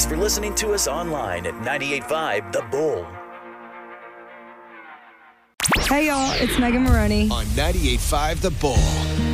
Thanks for listening to us online at 98.5 The Bull. Hey, y'all, it's Megan Maroney On 98.5 The Bull.